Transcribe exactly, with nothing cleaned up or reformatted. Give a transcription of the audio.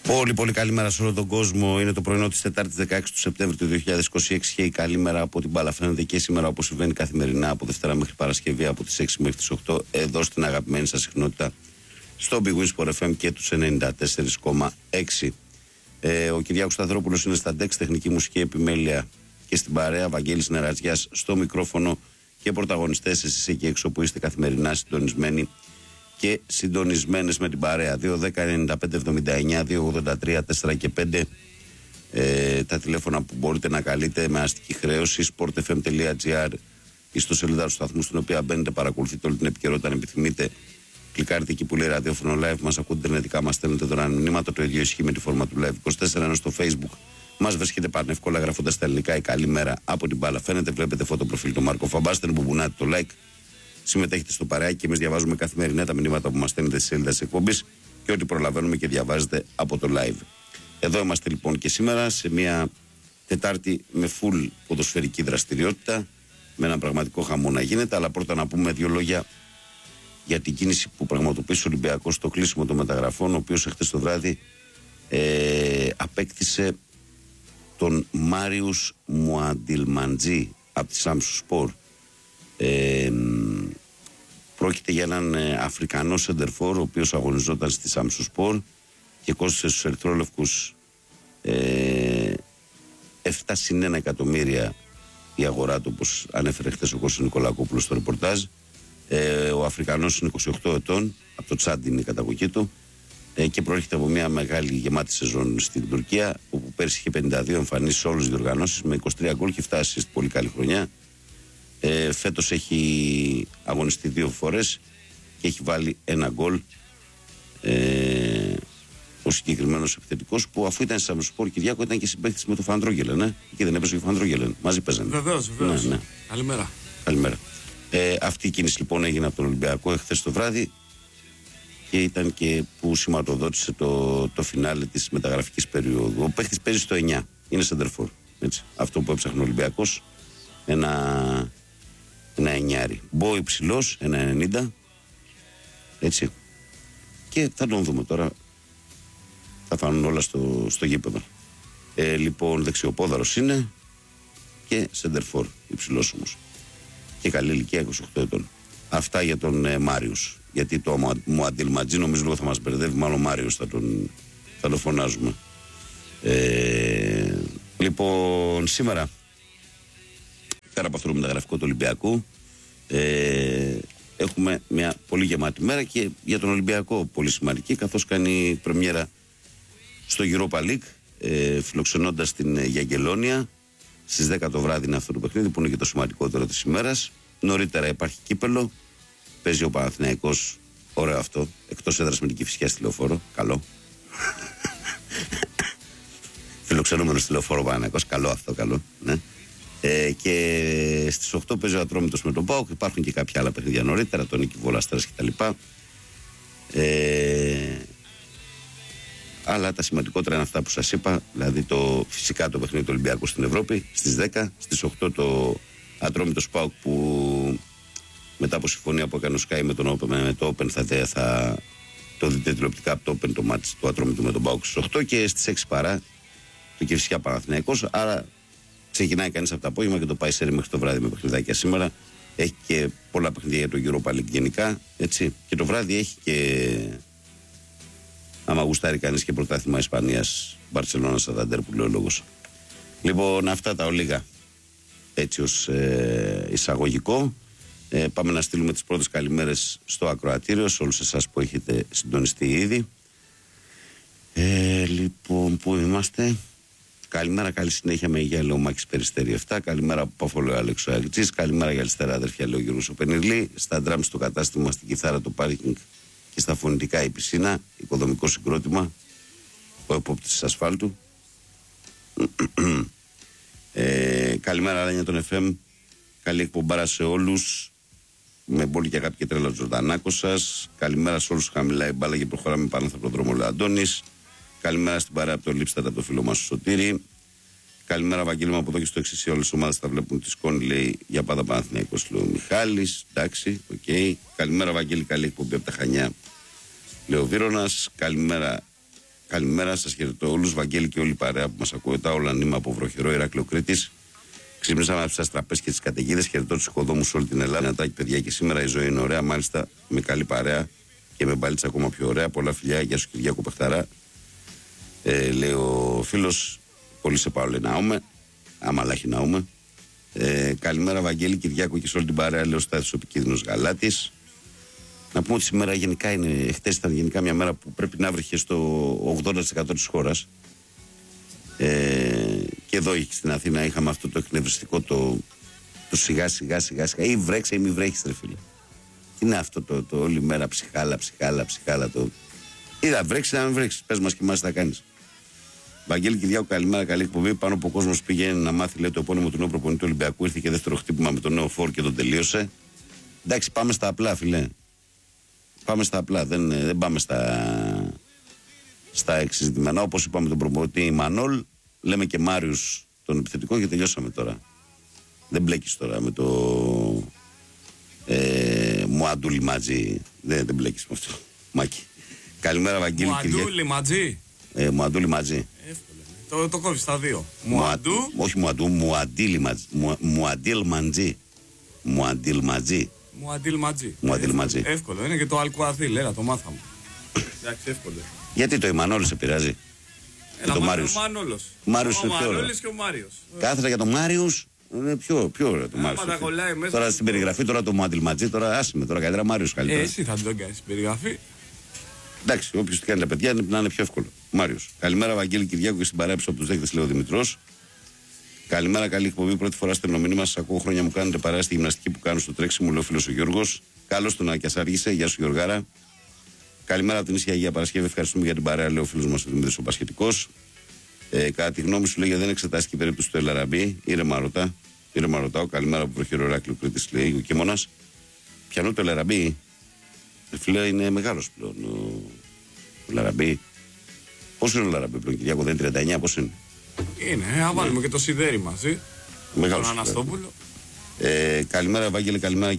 Πολύ πολύ καλημέρα σε όλο τον κόσμο. Είναι το πρωινό της Τετάρτης δεκαέξι του Σεπτέμβρη του δύο χιλιάδες είκοσι έξι και η καλημέρα από την μπάλα φαίνεται και σήμερα, όπως συμβαίνει καθημερινά από Δευτέρα μέχρι Παρασκευή από τις έξι μέχρι τις οκτώ εδώ στην αγαπημένη σας συχνότητα στο Big Win Sport εφ εμ και τους ενενήντα τέσσερα κόμμα έξι. Ε, ο Κυριάκος Σταθρόπουλος είναι στα ντεξ, τεχνική μουσική επιμέλεια και στην παρέα. Βαγγέλης Νεραζιάς στο μικρόφωνο και πρωταγωνιστές εσείς εκεί έξω που είστε καθημερινά συντονισμένοι και συντονισμένες με την παρέα. Δύο δέκα ενενήντα πέντε εβδομήντα εννιά, δύο ογδόντα τρία τέσσερα και πέντε ε, τα τηλέφωνα που μπορείτε να καλείτε με αστική χρέωση. sport εφ εμ τελεία τζι άρ, η ιστοσελίδα του σταθμού στην οποία μπαίνετε, παρακολουθείτε όλη την επικαιρότητα αν επιθυμείτε. Κλικάρετε εκεί που λέει ραδιόφωνο live, μας ακούτε ιντερνετικά, μας στέλνετε δωρεάν μηνύματα. Το ίδιο ισχύει με τη φόρμα του live είκοσι τέσσερα, ενώ στο facebook μας βρίσκεται πανεύκολα γράφοντας τα ελληνικά η καλή μέρα από την μπάλα. Φαίνεται, βλέπετε φωτοπροφίλ του Μάρκο Φαμπάστε, μπουμπουνάτε το like. Συμμετέχετε στο παρεάκι και εμείς διαβάζουμε καθημερινά τα μηνύματα που μας στέλνετε στη σελίδα της εκπομπής και ό,τι προλαβαίνουμε και διαβάζετε από το live. Εδώ είμαστε λοιπόν και σήμερα σε μια Τετάρτη με full ποδοσφαιρική δραστηριότητα, με ένα πραγματικό χαμό να γίνεται. Αλλά πρώτα να πούμε δύο λόγια για την κίνηση που πραγματοποίησε ο Ολυμπιακός στο κλείσιμο των μεταγραφών, ο οποίος εχθές το βράδυ ε, απέκτησε τον Μάριους Μουαντιλμαντζή από τη Σάμσου Σπορ. Ε, πρόκειται για έναν ε, Αφρικανό σεντερφόρ ο οποίος αγωνιζόταν στη Σάμσου Σπορ και κόστησε στους ερυθρόλευκους ε, επτά συν ένα εκατομμύρια η αγορά του, όπως ανέφερε χθες ο Κώστας Νικολακόπουλος στο ρεπορτάζ. Ε, ο Αφρικανός είναι είκοσι οκτώ ετών, από το Τσάντ είναι η καταγωγή του ε, και προέρχεται από μια μεγάλη γεμάτη σεζόν στην Τουρκία, όπου πέρσι είχε πενήντα δύο εμφανίσεις σε όλες τις διοργανώσεις με είκοσι τρία γκολ και φτάσει στην πολύ καλή χρονιά. Ε, φέτος έχει αγωνιστεί δύο φορές και έχει βάλει ένα γκολ ε, ο συγκεκριμένος επιθετικός, που αφού ήταν στη Σαμσουσπόρ Κυριάκο ήταν και συμπαίκτης με τον Φαντρόγγελεν, ε? Και δεν έπαιζε ο Φαντρόγγελεν, μαζί παίζανε. Βεβαίως, βεβαίως. Ναι, ναι. Καλημέρα. Καλημέρα. Ε, αυτή η κίνηση λοιπόν έγινε από τον Ολυμπιακό εχθές το βράδυ και ήταν και που σηματοδότησε το, το φινάλε της μεταγραφικής περίοδου. Ο παίχτης παίζει στο εννιά, είναι σεντερφόρ. Αυτό που έψαχνε ο Ολυμπιακός, ένα, ένα εννιάρι. Μπο υψηλός, ένα ενενήντα. Έτσι. Και θα τον δούμε τώρα. Θα φάνουν όλα στο, στο γήπεδο. Ε, λοιπόν, δεξιοπόδαρος είναι και σεντερφόρ, υψηλός όμως. Και καλή ηλικία, είκοσι οκτώ ετών. Αυτά για τον ε, Μάριους. Γιατί το Μουαντιλμαντζή νομίζω λίγο θα μας μπερδεύει, μάλλον Μάριους θα τον, θα τον φωνάζουμε. Ε, λοιπόν, σήμερα, πέρα από αυτό το μεταγραφικό του Ολυμπιακού, ε, έχουμε μια πολύ γεμάτη μέρα και για τον Ολυμπιακό πολύ σημαντική, καθώς κάνει πρεμιέρα στο Europa League, ε, φιλοξενώντας την Γιαγκελόνια. Στις δέκα το βράδυ είναι αυτό το παιχνίδι που είναι και το σημαντικότερο της ημέρας. Νωρίτερα υπάρχει κύπελο. Παίζει ο Παναθηναϊκός. Ωραίο αυτό. Εκτός έδρας με την Κηφισιά στη Λεωφόρο. Καλό. Φιλοξενούμενο στη Λεωφόρο Παναθηναϊκός. Καλό αυτό, καλό. Ναι. Ε, και στις οκτώ παίζει ο Ατρόμητος με τον ΠΑΟΚ. Υπάρχουν και κάποια άλλα παιχνίδια νωρίτερα. Τον Νίκη Βολαστέρας κτλ. Ε, αλλά τα σημαντικότερα είναι αυτά που σας είπα, δηλαδή το, φυσικά το παιχνίδι του Ολυμπιακού στην Ευρώπη στις δέκα, στις οκτώ το Ατρόμητος ΠΑΟΚ που μετά από συμφωνία που έκανε ο Sky με, τον Open, με το Open θα, θα το δείτε τηλεοπτικά από το Open το μάτς του Ατρόμητου με τον ΠΑΟΚ στις οκτώ και στις έξι παρά το Κηφισιά Παναθηναϊκός. Άρα ξεκινάει κανείς από το απόγευμα και το πάει σε μέχρι το βράδυ με παιχνιδάκια σήμερα. Έχει και πολλά παιχνίδια για το Europa League γενικά, έτσι, και το βράδυ έχει και, άμα γουστάρει κανείς, και πρωτάθλημα Ισπανίας, Μπαρσελόνα Σανταντέρ που λέει ο λόγος. Λοιπόν, αυτά τα ολίγα έτσι ως ε, εισαγωγικό. Ε, πάμε να στείλουμε τις πρώτες καλημέρες στο ακροατήριο σε όλους εσάς που έχετε συντονιστεί ήδη. Ε, λοιπόν, πού είμαστε? Καλημέρα, καλή συνέχεια με υγεία, λέει ο Μάκης Περιστέρη επτά. Καλημέρα από Πάφο, λέει ο Αλέξο Αγκτζής. Καλημέρα για αριστερά αδερφιά, λέει ο Γιώργος ο Πενιρλή. Στα ντράμ στο κατάστημα, στην κιθάρα, το πάρκινγκ και στα φωνητικά η πισίνα. Οικοδομικό συγκρότημα. Ο επόπτης της ασφάλτου. ε, καλημέρα, Ράνια των εφ εμ. Καλή εκπομπάρα σε όλους. Με πολύ και αγάπη και τρέλα του Ζορτανάκο σας. Καλημέρα σε όλους. Χαμηλά η μπάλα και προχωράμε πάνω από τον δρόμο, λέει ο Αντώνης. Καλημέρα στην παρέα από το Λείψτατα, το φίλο μας ο Σωτήρη. Καλημέρα, Βαγγέλη μου, από εδώ και στο εξής. Όλες τις ομάδες θα βλέπουν τη σκόνη, λέει, για πάντα Παναθηναϊκός, λέει ο Μιχάλης. Εντάξει, οκ. Okay. Καλημέρα, Βαγγέλη, καλή εκπομπή από τα Χανιά, λέει ο Βύρονας. Καλημέρα Καλημέρα, σας χαιρετώ όλους. Βαγγέλη και όλη η παρέα που μας ακούει. Τα όλα νήμα από βροχερό Ηράκλειο Κρήτης. Ξύπνησαμε από τις αστραπές και τις καταιγίδες. Χαιρετώ τους οικοδόμους σε όλη την Ελλάδα. Νατάκι, παιδιά, και σήμερα η ζωή είναι ωραία. Μάλιστα με καλή παρέα και με μπαλίτσα ακόμα πιο ωραία. Πολλά φιλιά. Γεια σου, Κυριάκο Πεχταρά. Ε, λέει ο φίλος. Πολύ σε πάω, λέει ναούμε. Άμα λάχει ναούμε. Ε, καλημέρα, Βαγγέλη, Κυριάκο και σε όλη την παρέα. Λέω Στάθης ο επικίνδυνος Γαλάτης. Να πούμε ότι σήμερα γενικά είναι, χτες ήταν γενικά μια μέρα που πρέπει να βρέχει στο ογδόντα τοις εκατό της χώρας. Ε, και εδώ στην Αθήνα είχαμε αυτό το εκνευριστικό το, το σιγά σιγά σιγά σιγά ή βρέξε ή μη βρέχεις, ρε φίλε. Τι είναι αυτό το, το όλη μέρα ψυχάλα ψυχάλα ψυχάλα το... Είδα βρέξει να μην βρέξει, πες μας και εμάς τι θα κάνεις. Βαγγέλη Κυριάκου, καλημέρα, καλή εκπομπή. Πάνω από ο κόσμος πηγαίνει να μάθει, λέει, το επώνυμο του νέου προπονητή του Ολυμπιακού. Ήρθε και δεύτερο χτύπημα με τον νέο φόρ και τον τελείωσε. Εντάξει, πάμε στα απλά, φιλέ. Πάμε στα απλά, δεν, δεν πάμε στα, στα εξειδικευμένα. Όπως είπαμε τον προπονητή Μανόλ, λέμε και Μάριους τον επιθετικό και τελειώσαμε τώρα. Δεν μπλέκεις τώρα με το ε, Μουαντούλη Ματζή. Δεν, δεν μπλέκεις με αυτό. Μάκη. Καλημέρα, Βαγγέλη. Μουαντούλη Ματζή. Ε, Μουαντούλη Ματζή. Εύκολο. Το, το κόβεις στα δύο. Μουαντού. Όχι Μουαντού, Μουαντίλη Ματζή. Μουαντίλ Μαντζή. Μουαντίλ Ματζή. Μουαντίλ Ματζή. Μουαντίλ Ματζή. Εύκολο. Είναι και το Αλκουαθήλ, έλα, το μάθαμε. Εντάξει, εύκολο. Γιατί το Ιμανόλη σε πειράζει. Έλα, το Μάριος. Ο Μανόλος. Μάριος ο είναι πιο ωραίο. Μανόλης και ο Μάριος. Κάθετα για τον Μάριος είναι πιο, πιο ωραίο το Μάριος. Τώρα στην περιγραφή, τώρα το Μουαντίλ Ματζή, τώρα άσχημα, τώρα καλύτερα Μάριος καλύτερα. Ε, εσύ θα τον κάνεις στην περιγραφή. Εντάξει, όποιος τι κάνει τα παιδιά είναι, να είναι πιο εύκολο. Μάριος. Καλημέρα, Βαγγέλη Κυριάκου, και στην παρέψη από τους δέκτες, λέει ο Δημητρός. Καλημέρα, καλή εκπομπή. Πρώτη φορά στέλνω μήνυμα. Σας ακούω, χρόνια μου κάνετε παρέα στη γυμναστική που κάνω στο τρέξιμο, λέει ο φίλος ο Γιώργος. Καλώς τον Άκια άργησε. Γεια σου, Γιωργάρα. Καλημέρα από την Ίσια Αγία Παρασκευή. Ευχαριστούμε για την παρέα, λέει ο φίλος μας ο Δημήτρης ο Πασχετικός. Ε, κατά τη γνώμη σου, λέει, δεν εξετάστηκε η περίπτωση του Ελαραμπή. Ήρεμα ρωτά. Ήρεμα ρωτάω. Καλημέρα από βροχερό Ηράκλειο Κρήτης, λέει ο Κίμωνας. Πιανού το Ελαραμπή. Φίλε, είναι μεγάλος πλέον ο, ο Λαραμπή. Πόσο είναι ο Λαραμπή πλέον, Κυριάκο, δεν είναι τριάντα εννιά, πώς είναι? Είναι, να βάλουμε ναι. και το Σιδέρι μαζί. Μεγάλος. Τον Αναστόπουλο. Ε, καλημέρα, Βάγγελε, καλημέρα.